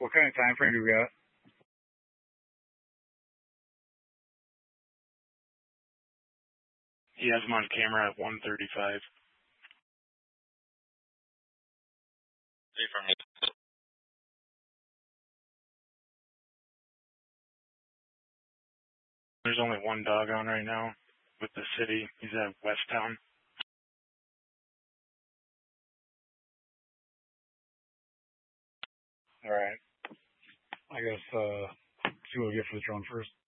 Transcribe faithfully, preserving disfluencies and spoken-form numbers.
What kind of time frame do we got? He has him on camera at one thirty-five. See from me. There's only one dog on right now with the city. He's at Westtown. All right. I guess uh, see what we get for the drone first.